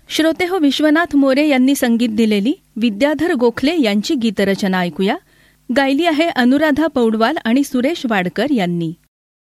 श्रोते हो, विश्वनाथ मोरे यांनी संगीत दिलेली विद्याधर गोखले यांची गीतरचना ऐकूया. गायली आहे अनुराधा पौडवाल आणि सुरेश वाडकर यांनी.